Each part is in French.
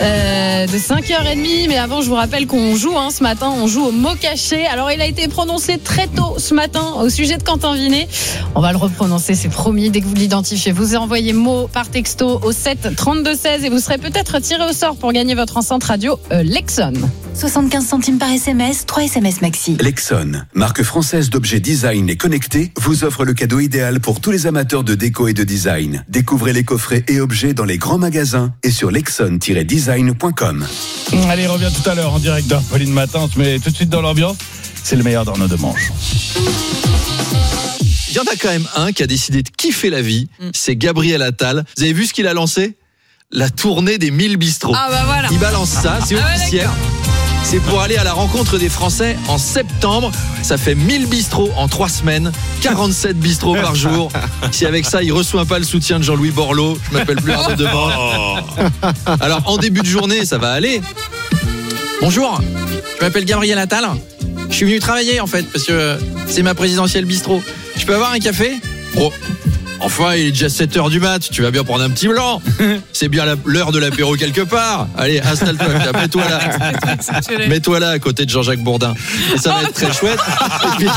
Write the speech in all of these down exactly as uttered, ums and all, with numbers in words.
euh, de cinq heures trente. Mais avant, je vous rappelle qu'on joue hein, ce matin, on joue au mot caché. Alors, il a été prononcé très tôt ce matin au sujet de Quentin Vinet. On va le reprononcer, c'est promis. Dès que vous l'identifiez, vous envoyez mot par texto au sept trente-deux seize et vous serez peut-être tiré au sort pour gagner votre enceinte radio euh, Lexon. soixante-quinze centimes par S M S, trois S M S maxi. Lexon, marque française d'objets design et connectés, vous offre le cadeau idéal pour tous les amateurs de déco et de design. Découvrez les coffrets et objets dans les grands magasins et sur lexon tiret design point com. Allez, revient tout à l'heure en direct d'Apolline Matin. On se met tout de suite dans l'ambiance. C'est le meilleur d'Arnaud Demange. Il y en a quand même un qui a décidé de kiffer la vie. C'est Gabriel Attal. Vous avez vu ce qu'il a lancé ? La tournée des mille bistrots. Ah bah voilà. Il balance ça, c'est Ah officiel. bah C'est pour aller à la rencontre des Français en septembre. Ça fait mille bistrots en trois semaines, quarante-sept bistrots par jour. Si avec ça, il reçoit pas le soutien de Jean-Louis Borloo, je m'appelle plus Arnaud Demange. Alors, en début de journée, ça va aller. Bonjour, je m'appelle Gabriel Attal. Je suis venu travailler en fait, parce que c'est ma présidentielle bistrot. Je peux avoir un café ? Oh. Enfin, il est déjà sept heures du mat, tu vas bien prendre un petit blanc. C'est bien la, l'heure de l'apéro quelque part. Allez, installe-toi, mets-toi là. Mets-toi là à côté de Jean-Jacques Bourdin. Et ça va être très chouette. Et puis,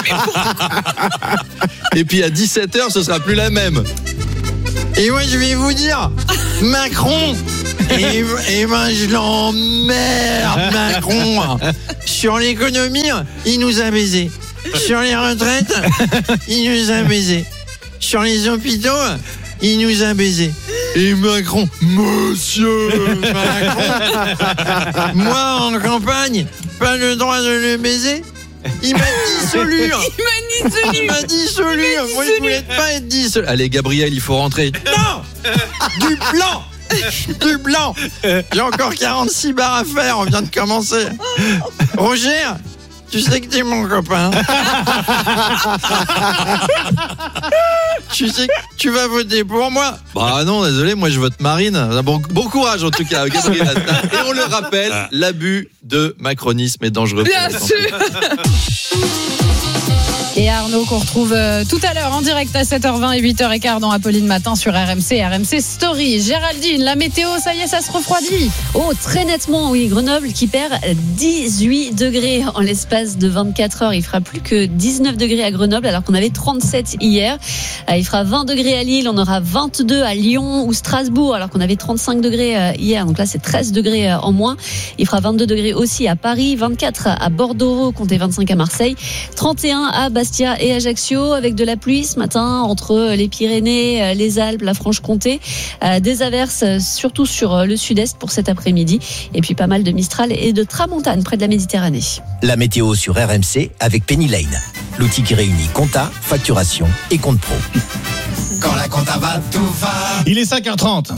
et puis à dix-sept heures, ce sera plus la même. Et moi, je vais vous dire, Macron, et, et ben je l'emmerde, Macron. Sur l'économie, il nous a baisé. Sur les retraites, il nous a baisé. Sur les hôpitaux, il nous a baisé. Et Macron, monsieur Macron, moi en campagne, pas le droit de le baiser. Il m'a dissolu. Il m'a dissolu. Il m'a dissolu. Moi, je voulais pas être dissolu. Allez, Gabriel, il faut rentrer. Non, du blanc. Du blanc. J'ai encore quarante-six bars à faire. On vient de commencer. Roger, tu sais que t'es mon copain. Tu sais que tu vas voter pour moi. Bah non, désolé, moi je vote Marine. Bon, bon courage en tout cas, Gabriel Attal. Et on le rappelle, l'abus de macronisme est dangereux. Bien sûr. Et Arnaud qu'on retrouve euh, tout à l'heure en direct à sept heures vingt et huit heures quinze dans Apolline Matin sur R M C, R M C Story. Géraldine, la météo, ça y est, ça se refroidit. Oh, très nettement, oui. Grenoble qui perd dix-huit degrés en l'espace de vingt-quatre heures. Il fera plus que dix-neuf degrés à Grenoble alors qu'on avait trente-sept hier. Il fera vingt degrés à Lille, on aura vingt-deux à Lyon ou Strasbourg alors qu'on avait trente-cinq degrés hier. Donc là, c'est treize degrés en moins. Il fera vingt-deux degrés aussi à Paris, vingt-quatre à Bordeaux, comptez vingt-cinq à Marseille, trente et un à Bastia et Ajaccio avec de la pluie ce matin entre les Pyrénées, les Alpes, la Franche-Comté. Des averses surtout sur le sud-est pour cet après-midi. Et puis pas mal de Mistral et de Tramontane près de la Méditerranée. La météo sur R M C avec Penny Lane. L'outil qui réunit compta, facturation et compte pro. Quand la compta va, tout va. Il est cinq heures trente.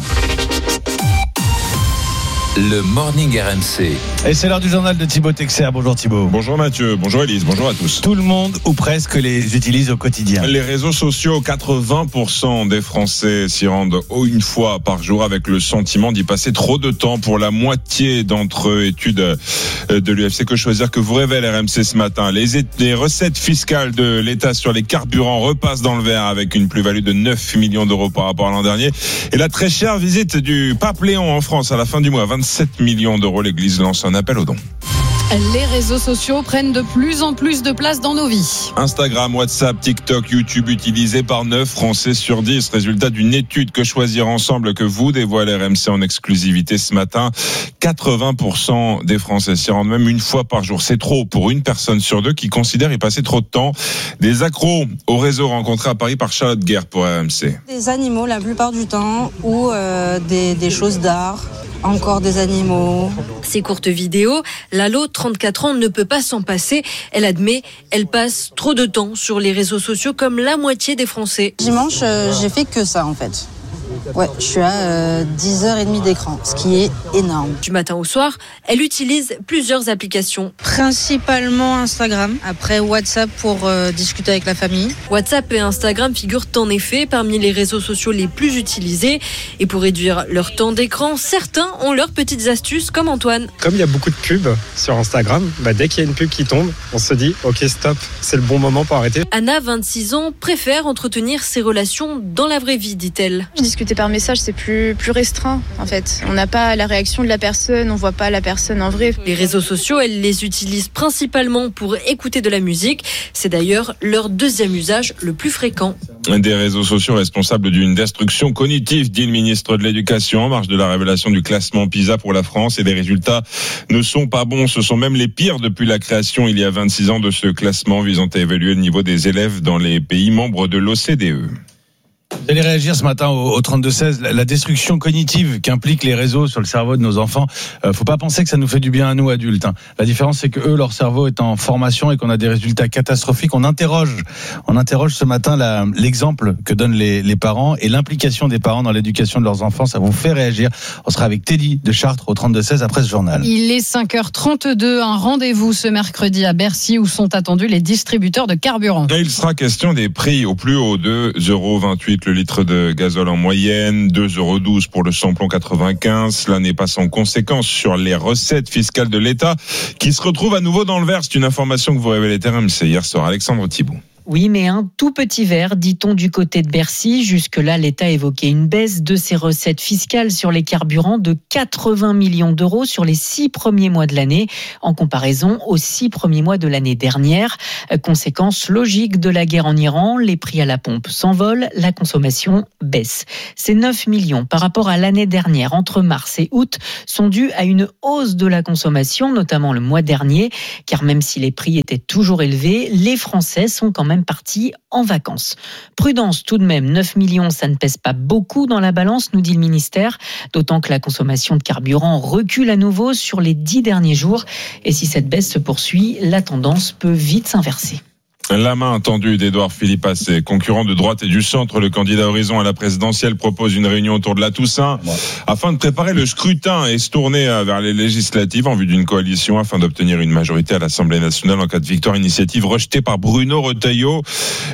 Le Morning R M C. Et c'est l'heure du journal de Thibaut Texer. Bonjour Thibaut. Bonjour Mathieu, bonjour Élise, bonjour à tous. Tout le monde, ou presque, les utilise au quotidien. Les réseaux sociaux, quatre-vingts pour cent des Français s'y rendent une fois par jour avec le sentiment d'y passer trop de temps. Pour la moitié d'entre eux, études de l'U F C Que Choisir que vous révèle R M C ce matin. Les, les recettes fiscales de l'État sur les carburants repassent dans le vert avec une plus-value de neuf millions d'euros par rapport à l'an dernier. Et la très chère visite du pape Léon en France à la fin du mois, vingt-sept millions d'euros. L'Église lance un appel aux dons. Les réseaux sociaux prennent de plus en plus de place dans nos vies. Instagram, WhatsApp, TikTok, YouTube utilisés par neuf Français sur dix. Résultat d'une étude Que Choisir Ensemble que vous dévoile R M C en exclusivité ce matin. quatre-vingts pour cent des Français s'y rendent même une fois par jour. C'est trop pour une personne sur deux qui considère y passer trop de temps. Des accros au réseau rencontrés à Paris par Charlotte Guerre pour R M C. Des animaux la plupart du temps ou euh, des, des choses d'art. Encore des animaux. Ces courtes vidéos, Lalo, trente-quatre ans, ne peut pas s'en passer. Elle admet, elle passe trop de temps sur les réseaux sociaux comme la moitié des Français. Dimanche, euh, j'ai fait que ça en fait. Ouais, je suis à euh, dix heures trente d'écran, ce qui est énorme. Du matin au soir, elle utilise plusieurs applications. Principalement Instagram, après WhatsApp pour euh, discuter avec la famille. WhatsApp et Instagram figurent en effet parmi les réseaux sociaux les plus utilisés. Et pour réduire leur temps d'écran, certains ont leurs petites astuces, comme Antoine. Comme il y a beaucoup de pubs sur Instagram, bah dès qu'il y a une pub qui tombe, on se dit « Ok, stop, c'est le bon moment pour arrêter ». Anna, vingt-six ans, préfère entretenir ses relations dans la vraie vie, dit-elle. Je discute discuter par message, c'est plus, plus restreint en fait. On n'a pas la réaction de la personne, on voit pas la personne en vrai. Les réseaux sociaux, elles les utilisent principalement pour écouter de la musique. C'est d'ailleurs leur deuxième usage le plus fréquent. Des réseaux sociaux responsables d'une destruction cognitive, dit le ministre de l'Éducation en marge de la révélation du classement PISA pour la France. Et les résultats ne sont pas bons. Ce sont même les pires depuis la création il y a vingt-six ans de ce classement visant à évaluer le niveau des élèves dans les pays membres de l'O C D E. Vous allez réagir ce matin au, au trente-deux seize. La destruction cognitive qu'impliquent les réseaux sur le cerveau de nos enfants, euh, faut pas penser que ça nous fait du bien à nous adultes. Hein. La différence, c'est que eux, leur cerveau est en formation et qu'on a des résultats catastrophiques. On interroge, on interroge ce matin la, l'exemple que donnent les, les parents et l'implication des parents dans l'éducation de leurs enfants. Ça vous fait réagir. On sera avec Teddy de Chartres au trente-deux seize après ce journal. Il est cinq heures trente-deux. Un rendez-vous ce mercredi à Bercy où sont attendus les distributeurs de carburant. Et il sera question des prix au plus haut, deux euros vingt-huit le litre de gazole en moyenne, deux euros douze pour le samplon quatre-vingt-quinze. Cela n'est pas sans conséquence sur les recettes fiscales de l'État qui se retrouvent à nouveau dans le vert. C'est une information que vous révélez R M C hier soir. Alexandre Thibault. Oui, mais un tout petit verre, dit-on du côté de Bercy. Jusque-là, l'État évoquait une baisse de ses recettes fiscales sur les carburants de quatre-vingts millions d'euros sur les six premiers mois de l'année, en comparaison aux six premiers mois de l'année dernière. Conséquence logique de la guerre en Iran, les prix à la pompe s'envolent, la consommation baisse. Ces neuf millions par rapport à l'année dernière, entre mars et août, sont dus à une hausse de la consommation, notamment le mois dernier, car même si les prix étaient toujours élevés, les Français sont quand même partis en vacances. Prudence tout de même, neuf millions, ça ne pèse pas beaucoup dans la balance, nous dit le ministère, d'autant que la consommation de carburant recule à nouveau sur les dix derniers jours. Et si cette baisse se poursuit, la tendance peut vite s'inverser. La main tendue d'Édouard Philippe Assé, concurrent de droite et du centre, le candidat Horizon à la présidentielle propose une réunion autour de la Toussaint afin de préparer le scrutin et se tourner vers les législatives en vue d'une coalition afin d'obtenir une majorité à l'Assemblée nationale en cas de victoire. Initiative rejetée par Bruno Retailleau.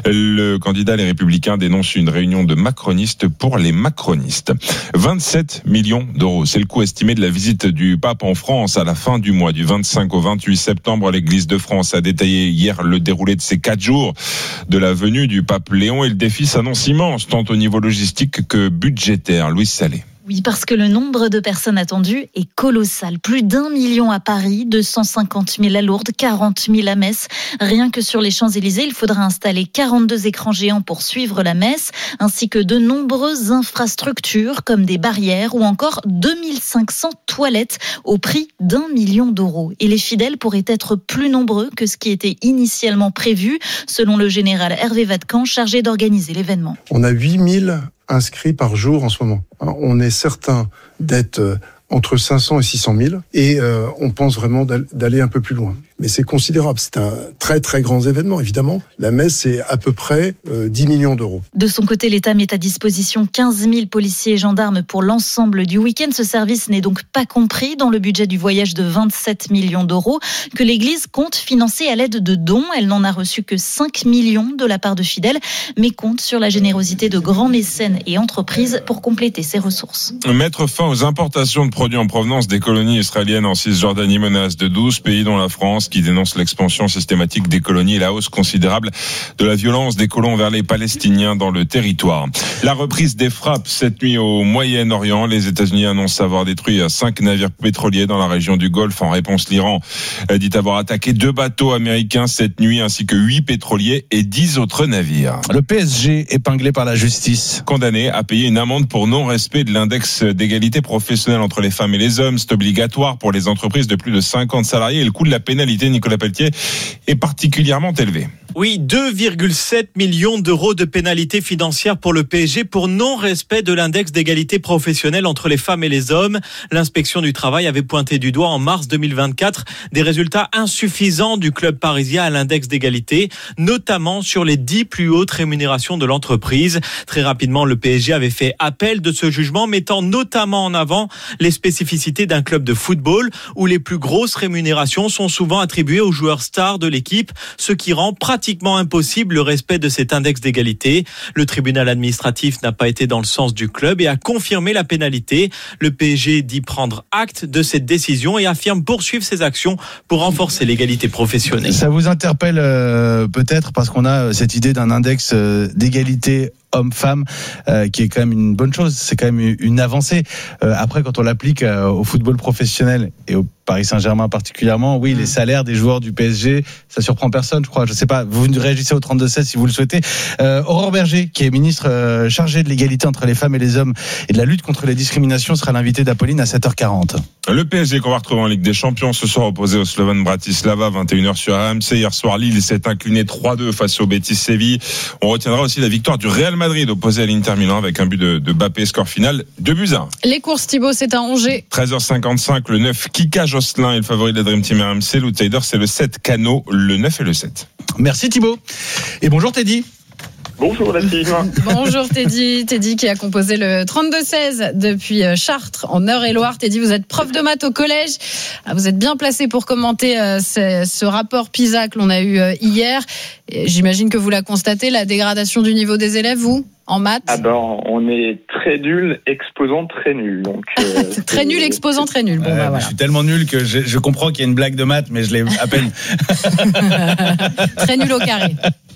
Le candidat Les Républicains dénonce une réunion de macronistes pour les macronistes. vingt-sept millions d'euros, c'est le coût estimé de la visite du pape en France à la fin du mois, du vingt-cinq au vingt-huit septembre. L'Église de France a détaillé hier le déroulé de ses quatre jours de la venue du pape Léon et le défi s'annonce immense tant au niveau logistique que budgétaire. Louise Salé. Oui, parce que le nombre de personnes attendues est colossal. Plus d'un million à Paris, deux cent cinquante mille à Lourdes, quarante mille à Metz. Rien que sur les Champs-Élysées, il faudra installer quarante-deux écrans géants pour suivre la messe, ainsi que de nombreuses infrastructures comme des barrières ou encore deux mille cinq cents toilettes au prix d'un million d'euros. Et les fidèles pourraient être plus nombreux que ce qui était initialement prévu, selon le général Hervé Vatkan, chargé d'organiser l'événement. On a huit mille inscrits par jour en ce moment. On est certain d'être entre cinq cents et six cent mille et euh, on pense vraiment d'aller un peu plus loin. Mais c'est considérable, c'est un très très grand événement évidemment. La messe c'est à peu près euh, dix millions d'euros. De son côté, l'État met à disposition quinze mille policiers et gendarmes pour l'ensemble du week-end. Ce service n'est donc pas compris dans le budget du voyage de vingt-sept millions d'euros que l'Église compte financer à l'aide de dons. Elle n'en a reçu que cinq millions de la part de fidèles, mais compte sur la générosité de grands mécènes et entreprises pour compléter ses ressources. Mettre fin aux importations de produits en provenance des colonies israéliennes en Cisjordanie menace de douze pays dont la France qui dénonce l'expansion systématique des colonies et la hausse considérable de la violence des colons vers les Palestiniens dans le territoire. La reprise des frappes cette nuit au Moyen-Orient. Les États-Unis annoncent avoir détruit cinq navires pétroliers dans la région du Golfe. En réponse, l'Iran dit avoir attaqué deux bateaux américains cette nuit ainsi que huit pétroliers et dix autres navires. Le P S G épinglé par la justice. Condamné à payer une amende pour non-respect de l'index d'égalité professionnelle entre les femmes et les hommes. C'est obligatoire pour les entreprises de plus de cinquante salariés et le coût de la pénalité, Nicolas Pelletier, est particulièrement élevé. Oui, deux virgule sept millions d'euros de pénalité financière pour le P S G pour non-respect de l'index d'égalité professionnelle entre les femmes et les hommes. L'inspection du travail avait pointé du doigt en mars deux mille vingt-quatre des résultats insuffisants du club parisien à l'index d'égalité, notamment sur les dix plus hautes rémunérations de l'entreprise. Très rapidement, le P S G avait fait appel de ce jugement, mettant notamment en avant les spécificités d'un club de football où les plus grosses rémunérations sont souvent attribuées aux joueurs stars de l'équipe, ce qui rend pratiquement pratiquement impossible le respect de cet index d'égalité. Le tribunal administratif n'a pas été dans le sens du club et a confirmé la pénalité. Le P S G dit prendre acte de cette décision et affirme poursuivre ses actions pour renforcer l'égalité professionnelle. Ça vous interpelle euh, peut-être parce qu'on a cette idée d'un index euh, d'égalité hommes-femmes, euh, qui est quand même une bonne chose. C'est quand même une avancée. Euh, après, quand on l'applique euh, au football professionnel et au Paris Saint-Germain particulièrement, oui, les salaires des joueurs du P S G, ça surprend personne, je crois. Je sais pas. Vous réagissez au trente-deux seize si vous le souhaitez. Euh, Aurore Berger, qui est ministre euh, chargée de l'égalité entre les femmes et les hommes et de la lutte contre les discriminations, sera l'invitée d'Apolline à sept heures quarante. Le P S G qu'on va retrouver en Ligue des Champions ce soir opposé au Slovan Bratislava, vingt et une heures sur R M C. Hier soir, Lille s'est incliné trois deux face au Betis Séville. On retiendra aussi la victoire du Real Madrid opposé à l'Inter Milan avec un but de, de Mbappé, score final deux buts à un. Les courses, Thibaut, c'est à Angers. treize heures cinquante-cinq, le neuf Kika Josselin est le favori de la Dream Team R M C. L'outsider, c'est le sept Cano, le neuf et le sept. Merci Thibaut. Et bonjour Teddy. Bonjour la team. Bonjour Teddy. Teddy qui a composé le trente-deux seize depuis Chartres en Eure-et-Loire. Teddy, vous êtes prof de maths au collège. Vous êtes bien placé pour commenter ce, ce rapport PISA que l'on a eu hier. J'imagine que vous l'avez constaté, la dégradation du niveau des élèves, vous, en maths. Ah ben, on est très nul, exposant très nul. Donc, euh, c'est très nul, exposant très nul. Bon, euh, bah, voilà. Je suis tellement nul que je, je comprends qu'il y a une blague de maths, mais je l'ai à peine. Très nul au carré.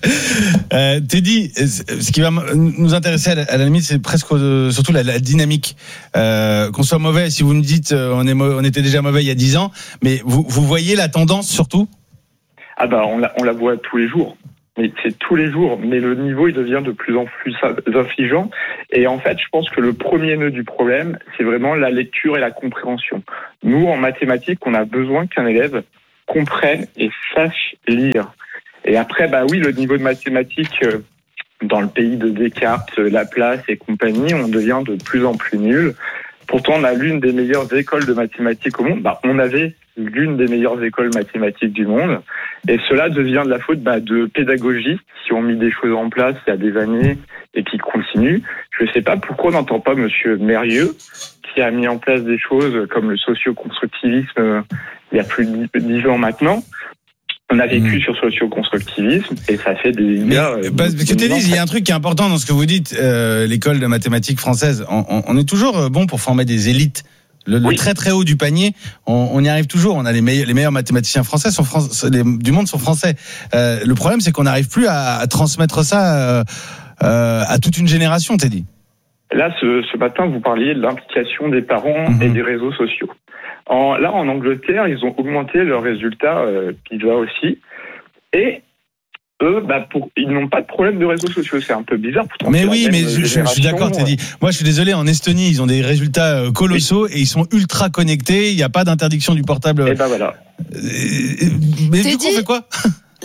Euh, Teddy, ce qui va nous intéresser à la, à la limite, c'est presque euh, surtout la, la dynamique. Euh, qu'on soit mauvais, si vous nous dites euh, on, est mauvais, on était déjà mauvais il y a dix ans, mais vous, vous voyez la tendance surtout ? Ah bah on la, on la voit tous les jours. Mais c'est tous les jours, mais le niveau il devient de plus en plus affligeant. Et en fait, je pense que le premier nœud du problème, c'est vraiment la lecture et la compréhension. Nous, en mathématiques, on a besoin qu'un élève comprenne et sache lire. Et après, bah oui, le niveau de mathématiques euh, dans le pays de Descartes, Laplace et compagnie, on devient de plus en plus nul. Pourtant, on a l'une des meilleures écoles de mathématiques au monde. Bah, on avait l'une des meilleures écoles mathématiques du monde. Et cela devient de la faute bah, de pédagogistes qui ont mis des choses en place il y a des années et qui continuent. Je ne sais pas pourquoi on n'entend pas Monsieur Mérieux, qui a mis en place des choses comme le socio-constructivisme euh, il y a plus de dix ans maintenant. On a vécu mmh. sur socio-constructivisme et ça fait des gars. Euh, parce que Teddy, il y a un truc qui est important dans ce que vous dites. Euh, l'école de mathématiques française, on, on, on est toujours bon pour former des élites. Le, oui. le très très haut du panier, on, on y arrive toujours. On a les meilleurs, les meilleurs mathématiciens français sont France, les, du monde sont français. Euh, le problème, c'est qu'on n'arrive plus à, à transmettre ça euh, euh, à toute une génération, Teddy. Là, ce, ce matin, vous parliez de l'implication des parents mmh. et des réseaux sociaux. En, là, en Angleterre, ils ont augmenté leurs résultats, euh, PISA aussi, et eux, bah, pour, ils n'ont pas de problème de réseaux sociaux. C'est un peu bizarre. Pourtant, mais oui, mais je, je suis d'accord, Teddy. Moi, je suis désolé, en Estonie, ils ont des résultats colossaux oui. et ils sont ultra connectés. Il n'y a pas d'interdiction du portable. Et ben voilà. Mais du coup, on fait quoi ?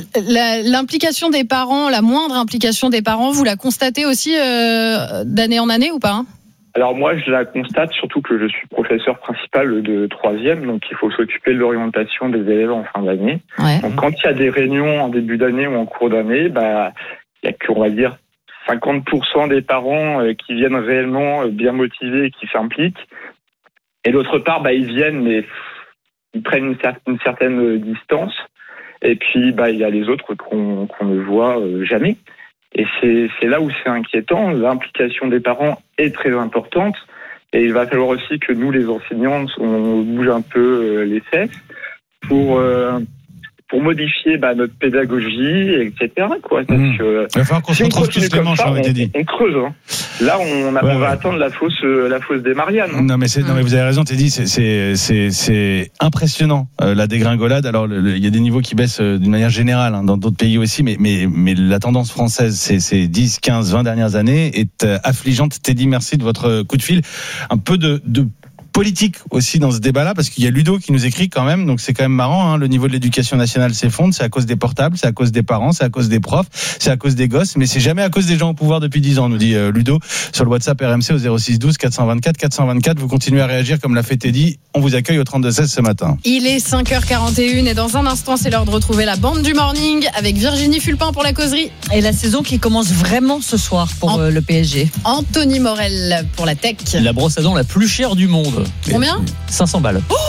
La, l'implication des parents, la moindre implication des parents, vous la constatez aussi euh, d'année en année ou pas ? Alors moi, je la constate, surtout que je suis professeur principal de troisième, donc il faut s'occuper de l'orientation des élèves en fin d'année. Ouais. Donc quand il y a des réunions en début d'année ou en cours d'année, bah il y a qu'on va dire cinquante pour cent des parents qui viennent réellement bien motivés et qui s'impliquent. Et d'autre part, bah ils viennent mais ils prennent une, cer- une certaine distance. Et puis bah il y a les autres qu'on, qu'on ne voit jamais. Et c'est, c'est là où c'est inquiétant. L'implication des parents est très importante. Et il va falloir aussi que nous, les enseignants, on bouge un peu les fesses pour, euh, pour modifier bah, notre pédagogie, et cetera. Quoi. Parce mmh. que, il va falloir qu'on se retrouve tous les manches, ça, on, on, on creuse. Hein. Là, on, a, ouais, on va ouais. attendre la fosse, la fosse des Mariannes. Hein. Non, mais c'est, non, mais vous avez raison, Teddy. C'est, c'est, c'est, c'est impressionnant euh, la dégringolade. Alors, il y a des niveaux qui baissent euh, d'une manière générale hein, dans d'autres pays aussi, mais, mais, mais la tendance française, c'est, c'est dix, quinze, vingt dernières années est euh, affligeante. Teddy, merci de votre coup de fil. Un peu de, de politique aussi dans ce débat-là, parce qu'il y a Ludo qui nous écrit quand même, donc c'est quand même marrant, hein, le niveau de l'éducation nationale s'effondre, c'est à cause des portables, c'est à cause des parents, c'est à cause des profs, c'est à cause des gosses, mais c'est jamais à cause des gens au pouvoir depuis dix ans, nous dit euh, Ludo, sur le WhatsApp R M C au zéro six douze quatre cent vingt-quatre quatre cent vingt-quatre, vous continuez à réagir comme l'a fait Teddy, on vous accueille au trente-deux seize ce matin. Il est cinq heures quarante et une et dans un instant c'est l'heure de retrouver la bande du morning avec Virginie Fulpin pour la causerie. Et la saison qui commence vraiment ce soir pour en... le P S G. Anthony Morel pour la tech. La brosse à dents la plus chère du monde. Combien ? cinq cents balles. Oh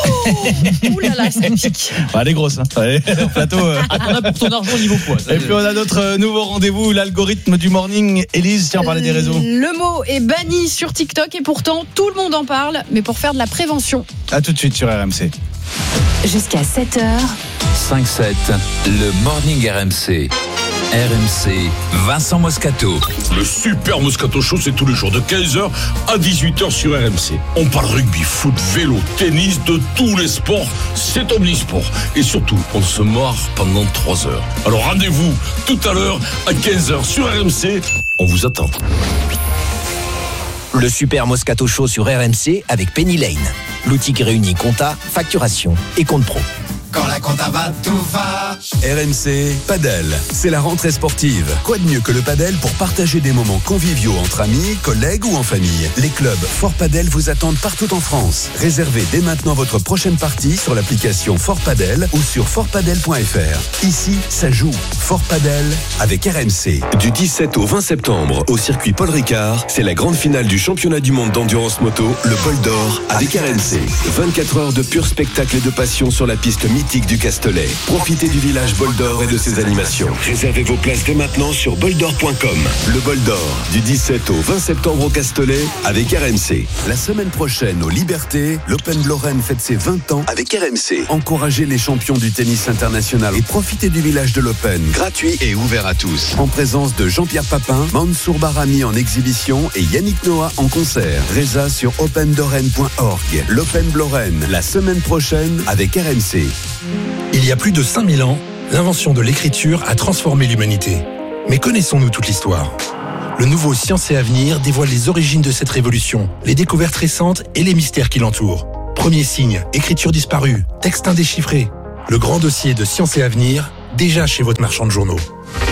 ouh là là, ça pique. Ah, elle est grosse, hein. Allez, plateau. Euh... Ah, on a pour ton argent au niveau poids. Et puis on a notre euh, nouveau rendez-vous, l'algorithme du morning. Élise, tiens, on parlait des réseaux. Le mot est banni sur TikTok et pourtant tout le monde en parle, mais pour faire de la prévention. À tout de suite sur R M C. Jusqu'à sept heures. cinq sept, le morning R M C. R M C, Vincent Moscato. Le Super Moscato Show, c'est tous les jours de quinze heures à dix-huit heures sur R M C. On parle rugby, foot, vélo, tennis, de tous les sports. C'est omnisport. Et surtout, on se marre pendant trois heures. Alors rendez-vous tout à l'heure à quinze heures sur R M C. On vous attend. Le Super Moscato Show sur R M C avec Penny Lane. L'outil qui réunit compta, facturation et compte pro. Quand la compta va, tout va. R M C Padel, c'est la rentrée sportive. Quoi de mieux que le padel pour partager des moments conviviaux entre amis, collègues ou en famille. Les clubs Fort Padel vous attendent partout en France. Réservez dès maintenant votre prochaine partie sur l'application Fort Padel ou sur fort padel point f r. Ici, ça joue. Fort Padel avec R M C. Du dix-sept au vingt septembre, au circuit Paul Ricard, c'est la grande finale du championnat du monde d'endurance moto, le Bol d'Or, avec R M C. vingt-quatre heures de pur spectacle et de passion sur la piste mythique du Castellet. Profitez du village Bol d'Or et de ses animations. Réservez vos places dès maintenant sur bol d'or point com. Le Bol d'Or, du dix-sept au vingt septembre au Castellet, avec R M C. La semaine prochaine, aux Libertés, l'Open de Lorraine fête ses vingt ans avec R M C. Encouragez les champions du tennis international et profitez du village de l'Open, gratuit et ouvert à tous. En présence de Jean-Pierre Papin, Mansour Barami en exhibition et Yannick Noah en concert. Résa sur open lorraine point org. L'Open de Lorraine, la semaine prochaine avec R M C. Il y a plus de cinq mille ans, l'invention de l'écriture a transformé l'humanité. Mais connaissons-nous toute l'histoire ? Le nouveau Science et Avenir dévoile les origines de cette révolution, les découvertes récentes et les mystères qui l'entourent. Premier signe, écriture disparue, texte indéchiffré. Le grand dossier de Science et Avenir, déjà chez votre marchand de journaux.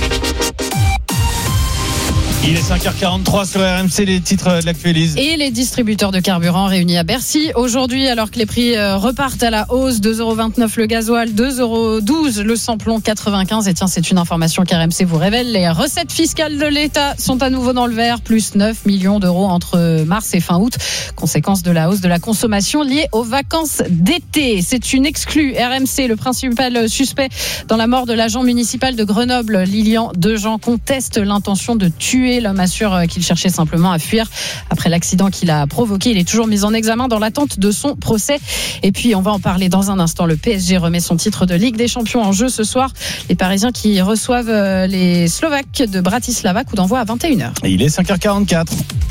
Il est cinq heures quarante-trois sur R M C, les titres de l'actualité. Et les distributeurs de carburant réunis à Bercy aujourd'hui, alors que les prix repartent à la hausse. deux euros vingt-neuf le gasoil, deux euros douze le samplon quatre-vingt-quinze. Et tiens, c'est une information qu'R M C vous révèle. Les recettes fiscales de l'État sont à nouveau dans le vert, plus neuf millions d'euros entre mars et fin août. Conséquence de la hausse de la consommation liée aux vacances d'été. C'est une exclue. R M C, le principal suspect dans la mort de l'agent municipal de Grenoble, Lilian Dejean, conteste l'intention de tuer. L'homme assure qu'il cherchait simplement à fuir après l'accident qu'il a provoqué. Il est toujours mis en examen dans l'attente de son procès. Et puis, on va en parler dans un instant. Le P S G remet son titre de Ligue des Champions en jeu ce soir. Les Parisiens qui reçoivent les Slovaques de Bratislava. Coup d'envoi à vingt et une heures. Et il est cinq heures quarante-quatre.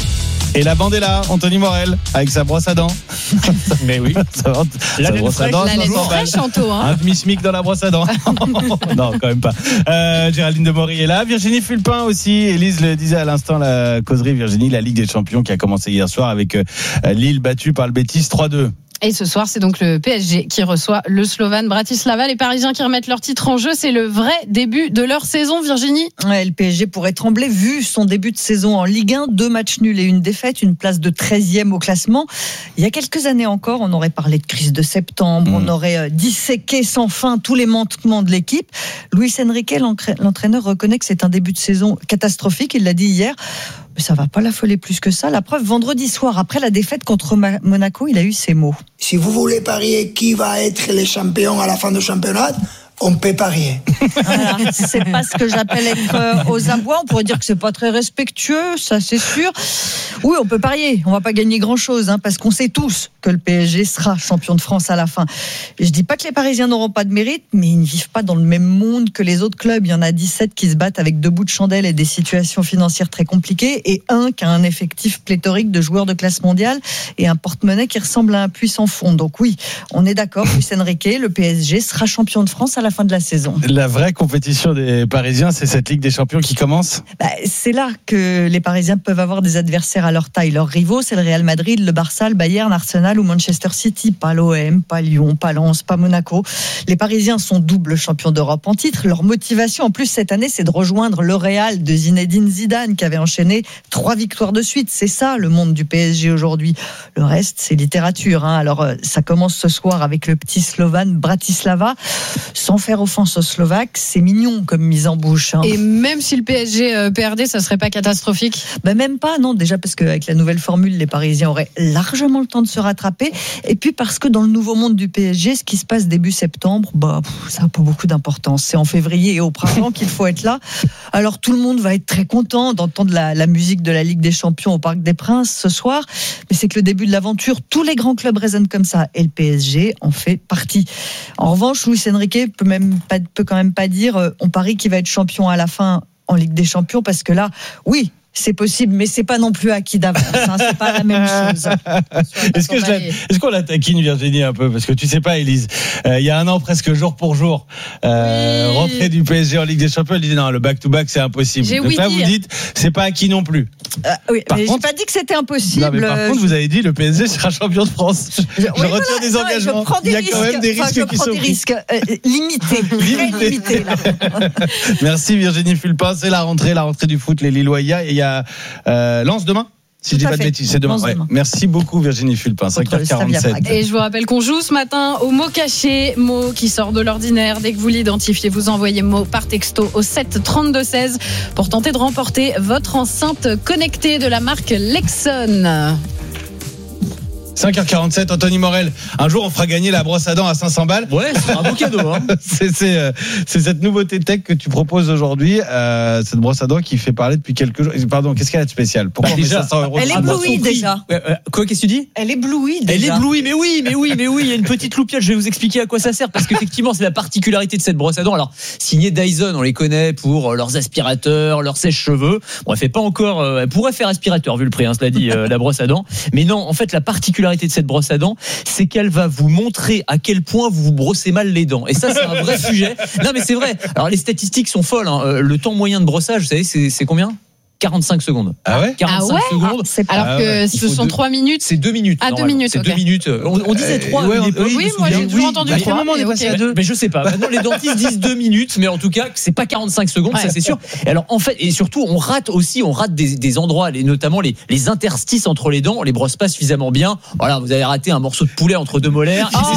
Et la bande est là, Anthony Morel, avec sa brosse à dents. Mais oui, sa, sa brosse à dents. La laine fraîche, Anto, hein. Un demi-smic dans la brosse à dents. Non, quand même pas. Euh, Géraldine Demory est là. Virginie Fulpin aussi. Élise le disait à l'instant, la causerie Virginie, la Ligue des Champions qui a commencé hier soir avec euh, Lille battue par le Betis trois deux. Et ce soir, c'est donc le P S G qui reçoit le Slovan Bratislava. Les Parisiens qui remettent leur titre en jeu, c'est le vrai début de leur saison, Virginie. Ouais, le P S G pourrait trembler vu son début de saison en Ligue un. Deux matchs nuls et une défaite, une place de treizième au classement. Il y a quelques années encore, on aurait parlé de crise de septembre, mmh. on aurait disséqué sans fin tous les manquements de l'équipe. Luis Enrique, l'entraîneur, reconnaît que c'est un début de saison catastrophique. Il l'a dit hier. Mais ça va pas l'affoler plus que ça. La preuve, vendredi soir, après la défaite contre Monaco, il a eu ces mots. Si vous voulez parier qui va être les champions à la fin du championnat, on peut parier. Voilà, c'est pas ce que j'appelle être euh, aux abois. On pourrait dire que c'est pas très respectueux, ça c'est sûr. Oui, on peut parier. On va pas gagner grand chose, hein, parce qu'on sait tous que le P S G sera champion de France à la fin. Et je dis pas que les Parisiens n'auront pas de mérite, mais ils ne vivent pas dans le même monde que les autres clubs. Il y en a dix-sept qui se battent avec deux bouts de chandelle et des situations financières très compliquées, et un qui a un effectif pléthorique de joueurs de classe mondiale et un porte-monnaie qui ressemble à un puits sans fond. Donc oui, on est d'accord. Luis Enrique, le P S G sera champion de France à la fin de la saison. La vraie compétition des Parisiens, c'est cette Ligue des Champions qui commence. Bah, c'est là que les Parisiens peuvent avoir des adversaires à leur taille. Leurs rivaux, c'est le Real Madrid, le Barça, le Bayern, Arsenal ou Manchester City. Pas l'O M, pas Lyon, pas Lens, pas Monaco. Les Parisiens sont doubles champions d'Europe en titre. Leur motivation, en plus, cette année, c'est de rejoindre le Real de Zinedine Zidane, qui avait enchaîné trois victoires de suite. C'est ça, le monde du P S G aujourd'hui. Le reste, c'est littérature, hein. Alors, ça commence ce soir avec le petit Slovan Bratislava. Sans faire offense aux Slovaques, c'est mignon comme mise en bouche, hein. Et même si le P S G perdait, ça serait pas catastrophique? Ben même pas, non. Déjà parce qu'avec la nouvelle formule, les Parisiens auraient largement le temps de se rattraper. Et puis parce que dans le nouveau monde du P S G, ce qui se passe début septembre, bah, ça n'a pas beaucoup d'importance. C'est en février et au printemps qu'il faut être là. Alors tout le monde va être très content d'entendre la, la musique de la Ligue des Champions au Parc des Princes ce soir. Mais c'est que le début de l'aventure, tous les grands clubs résonnent comme ça. Et le P S G en fait partie. En revanche, Luis Enrique peut même pas, peut quand même pas dire euh, on parie qu'il va être champion à la fin en Ligue des Champions, parce que là, oui, c'est possible, mais c'est pas non plus acquis d'avance. Hein, c'est pas la même chose. Est-ce, que je la, est-ce qu'on la taquine, Virginie, un peu? Parce que tu sais pas, Élise, euh, il y a un an, presque jour pour jour, euh, oui. rentrée du P S G en Ligue des Champions, elle disait non, le back-to-back, c'est impossible. J'ai Donc oui là, dire. vous dites, c'est pas acquis non plus. Euh, oui, par mais contre, j'ai pas dit que c'était impossible. Non, mais par euh, contre, vous avez dit, le P S G sera champion de France. Je, je oui, retire voilà, des non, engagements. Des il y a risques, quand même des risques enfin, qui sont des risques euh, limités. Limités. limités là. Merci Virginie Fulpin. C'est la rentrée, la rentrée du foot, les Lillois. Il y a, il y a euh, Lens demain. Si je dis pas de bêtises, c'est demain. Ouais. demain. Merci beaucoup Virginie Fulpin, cinq heures quarante-sept. Et je vous rappelle qu'on joue ce matin au mot caché, mot qui sort de l'ordinaire. Dès que vous l'identifiez, vous envoyez mot par texto au sept trente-deux seize pour tenter de remporter votre enceinte connectée de la marque Lexon. cinq heures quarante-sept, Anthony Morel. Un jour, on fera gagner la brosse à dents à cinq cents balles. Ouais, c'est un beau cadeau. Hein. c'est, c'est, euh, c'est cette nouveauté tech que tu proposes aujourd'hui. Euh, cette brosse à dents qui fait parler depuis quelques jours. Pardon, qu'est-ce qu'elle a de spécial? Pourquoi bah, déjà, cinq cents euros? Elle est éblouie déjà. Euh, euh, quoi, qu'est-ce que tu dis? Elle est éblouie déjà. Elle est éblouie, mais oui, mais oui, mais oui. Il y a une petite loupiote. Je vais vous expliquer à quoi ça sert, parce qu'effectivement, c'est la particularité de cette brosse à dents. Alors, signée Dyson, on les connaît pour leurs aspirateurs, leurs sèche-cheveux. Bon, elle fait pas encore. Euh, elle pourrait faire aspirateur vu le prix, hein, cela dit, euh, la brosse à dents. Mais non, en fait, la particularité de cette brosse à dents, c'est qu'elle va vous montrer à quel point vous vous brossez mal les dents. Et ça, c'est un vrai sujet. Non, mais c'est vrai. Alors, les statistiques sont folles. Hein. Le temps moyen de brossage, vous savez, c'est, c'est combien? quarante-cinq secondes. Ah ouais? ah quarante-cinq ouais secondes. Ah, c'est alors ah que ouais. ce sont deux, trois minutes. C'est deux minutes. Ah, deux minutes. C'est okay. deux minutes. On, on disait trois. Euh, ouais, oui, oui, oui moi j'ai toujours oui, entendu trois. Moment, on est passé à deux. Mais je sais pas. Maintenant, les dentistes disent deux minutes, mais en tout cas, c'est pas quarante-cinq secondes, ouais, ça c'est sûr. Et alors, en fait, et surtout, on rate aussi, on rate des, des endroits, les, notamment les, les interstices entre les dents. On les brosse pas suffisamment bien. Voilà, vous avez raté un morceau de poulet entre deux molaires. Oh,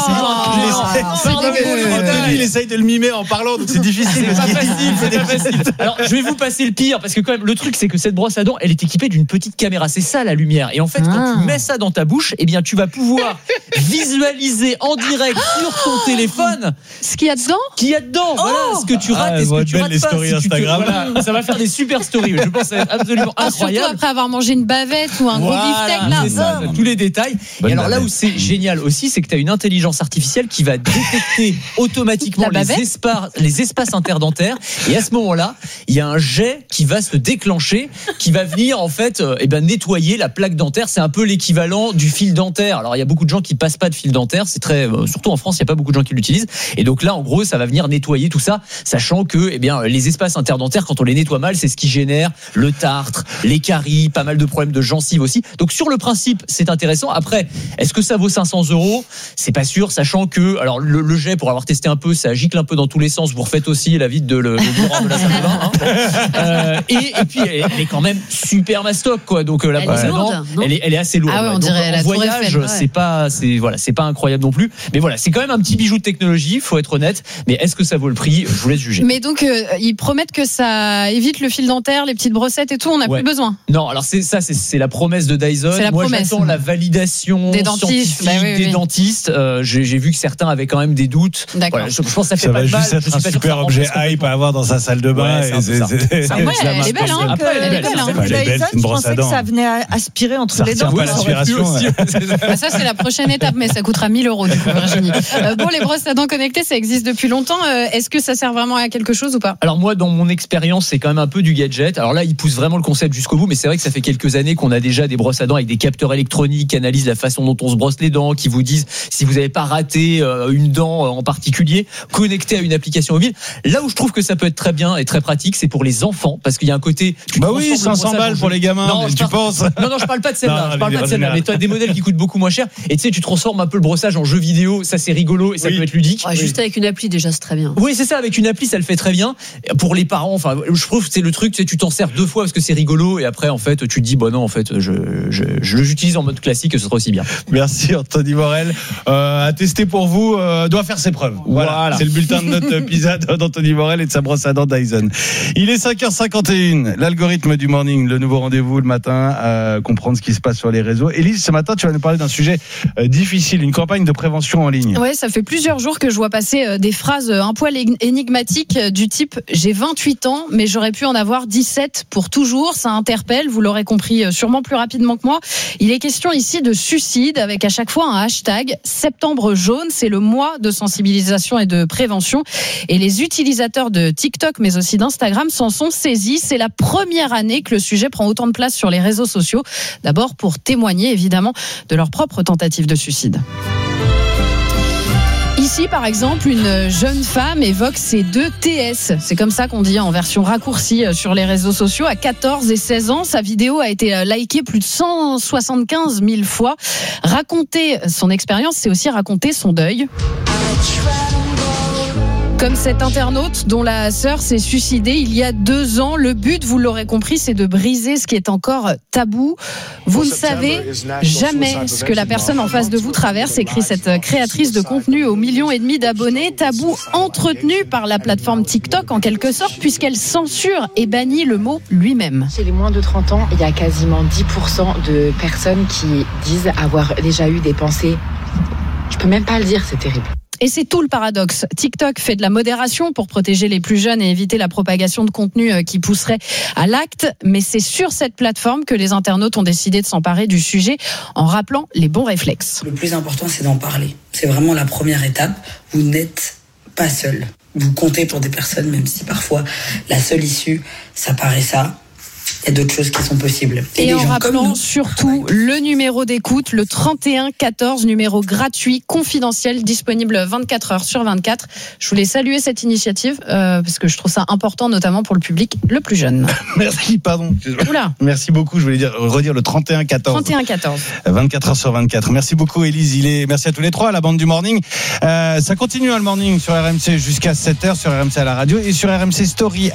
c'est Anthony, il essaye de le mimer en parlant, donc c'est difficile. C'est pas facile, c'est pas facile. Alors, je vais vous passer le pire, parce que quand même, le truc, c'est que cette brosse à dents, elle est équipée d'une petite caméra, c'est ça la lumière. Et en fait, ah. quand tu mets ça dans ta bouche, eh bien, tu vas pouvoir visualiser en direct sur ton téléphone ce qu'il y a dedans. Ce qu'il y a dedans. Oh. Voilà, ce que tu rates ah, et ce que tu rates les pas. Stories si Instagram. Tu te, voilà, ça va faire des super stories. Je pense que ça va être absolument ah, incroyable. Surtout après avoir mangé une bavette ou un voilà, gros beefsteak là. C'est ça, tous les détails. Bonne et alors bavette. Là où c'est génial aussi, c'est que tu as une intelligence artificielle qui va détecter automatiquement les espaces, les espaces interdentaires. Et à ce moment-là, il y a un jet qui va se déclencher, qui va venir en fait, euh, eh ben nettoyer la plaque dentaire. C'est un peu l'équivalent du fil dentaire. Alors il y a beaucoup de gens qui passent pas de fil dentaire. C'est très, euh, surtout en France, il y a pas beaucoup de gens qui l'utilisent. Et donc là, en gros, ça va venir nettoyer tout ça, sachant que, eh bien, les espaces interdentaires, quand on les nettoie mal, c'est ce qui génère le tartre, les caries, pas mal de problèmes de gencives aussi. Donc sur le principe, c'est intéressant. Après, est-ce que ça vaut cinq cents euros? C'est pas sûr, sachant que, alors le, le jet, pour avoir testé un peu, ça gicle un peu dans tous les sens. Vous refaites aussi la vie de le, le bourrin de la salle de bain. Hein. Euh, et, et puis elle est, elle est quand même super mastoc, quoi. Donc euh, la brosse à dents, elle est, elle est assez lourde. Ah ouais, on donc, dirait en la voyage, Eiffel, ouais. c'est pas, c'est voilà, c'est pas incroyable non plus. Mais voilà, c'est quand même un petit bijou de technologie, faut être honnête. Mais est-ce que ça vaut le prix? Je vous laisse juger. Mais donc euh, ils promettent que ça évite le fil dentaire, les petites brossettes et tout. On n'a ouais. plus besoin. Non, alors c'est ça, c'est, c'est la promesse de Dyson. C'est la Moi, promesse. j'attends la validation des dentistes, bah oui, des oui. dentistes. Euh, j'ai, j'ai vu que certains avaient quand même des doutes. D'accord. Voilà, je, je pense que ça fait ça pas va de mal. juste être un super objet hype à avoir dans sa salle de bain. Ouais, c'est et ça. c'est, c'est, c'est, ouais, elle est belle, hein. Après, elle est belle, hein. Elle est belle, c'est une Je brosse à pensais que dents. ça venait aspirer entre ça les dents. pas l'aspiration. Bah ça, c'est la prochaine étape, mais ça coûtera mille euros, du coup, Virginie. Euh, bon, les brosses à dents connectées, ça existe depuis longtemps. Euh, est-ce que ça sert vraiment à quelque chose ou pas? Alors moi, dans mon expérience, c'est quand même un peu du gadget. Alors là, ils poussent vraiment le concept jusqu'au bout, mais c'est vrai que ça fait quelques années qu'on a déjà des brosses à dents avec des capteurs électroniques qui analysent la façon dont on se brosse les dents, qui vous disent si vous n'avez pas raté une dent en particulier, connecté à une application mobile. Là où je trouve que ça peut être très bien et très pratique, c'est pour les enfants, parce qu'il y a un côté. Tu bah oui, cinq cents balles pour les gamins. Non, tu parle, penses Non, non, je parle pas de celle-là. Non, je parle pas de celle-là. Mais tu as des modèles qui coûtent beaucoup moins cher. Et tu sais, tu transformes un peu le brossage en jeu vidéo. Ça, c'est rigolo et ça oui. peut être ludique. Ouais, juste oui. avec une appli, déjà, c'est très bien. Oui, c'est ça. Avec une appli, ça le fait très bien. Pour les parents, enfin, je trouve que c'est le truc. Tu sais, tu t'en sers deux fois parce que c'est rigolo. Et après, en fait, tu te dis, bon, non, en fait, je, je, je l'utilise en mode classique. Ce sera aussi bien. Merci, Anthony Morel. Euh, à tester pour vous, euh, doit faire ses preuves. Voilà. voilà. C'est le bulletin de note P I S A d'Anthony Morel et de sa brosse à dents Dyson. Il est cinq heures cinquante et une. L'algorithme rythme du morning, le nouveau rendez-vous le matin, euh, comprendre ce qui se passe sur les réseaux. Élise, ce matin, tu vas nous parler d'un sujet euh, difficile, une campagne de prévention en ligne. Ouais, ça fait plusieurs jours que je vois passer euh, des phrases euh, un poil énigmatiques euh, du type « J'ai vingt-huit ans, mais j'aurais pu en avoir dix-sept pour toujours ». Ça interpelle, vous l'aurez compris euh, sûrement plus rapidement que moi. Il est question ici de suicide avec à chaque fois un hashtag « Septembre jaune ». C'est le mois de sensibilisation et de prévention. Et les utilisateurs de TikTok, mais aussi d'Instagram, s'en sont saisis. C'est la première année que le sujet prend autant de place sur les réseaux sociaux. D'abord pour témoigner évidemment de leur propre tentative de suicide. Ici, par exemple, une jeune femme évoque ses deux T S. C'est comme ça qu'on dit en version raccourcie sur les réseaux sociaux. À quatorze et seize ans, sa vidéo a été likée plus de cent soixante-quinze mille fois. Raconter son expérience, c'est aussi raconter son deuil. Comme cet internaute dont la sœur s'est suicidée il y a deux ans. Le but, vous l'aurez compris, c'est de briser ce qui est encore tabou. Vous ne savez jamais ce que la personne en face de vous traverse, écrit cette créatrice de contenu aux millions et demi d'abonnés. Tabou entretenu par la plateforme TikTok en quelque sorte, puisqu'elle censure et bannit le mot lui-même. Chez les moins de trente ans, il y a quasiment dix pour cent de personnes qui disent avoir déjà eu des pensées. Je peux même pas le dire, c'est terrible. Et c'est tout le paradoxe. TikTok fait de la modération pour protéger les plus jeunes et éviter la propagation de contenu qui pousserait à l'acte. Mais c'est sur cette plateforme que les internautes ont décidé de s'emparer du sujet en rappelant les bons réflexes. Le plus important, c'est d'en parler. C'est vraiment la première étape. Vous n'êtes pas seul. Vous comptez pour des personnes, même si parfois la seule issue, ça paraît ça. Il y a d'autres choses qui sont possibles. Et, et en rappelant surtout le numéro d'écoute, le trente et un quatorze, numéro gratuit, confidentiel, disponible vingt-quatre heures sur vingt-quatre. Je voulais saluer cette initiative euh, parce que je trouve ça important, notamment pour le public le plus jeune. Merci, pardon. Oula. Merci beaucoup. Je voulais dire, redire le trente et un quatorze. trente et un quatorze. vingt-quatre heures sur vingt-quatre. Merci beaucoup, Élise. Il est... Merci à tous les trois, à la bande du morning. Euh, ça continue, hein, le morning sur R M C jusqu'à sept heures sur R M C à la radio et sur R M C Story.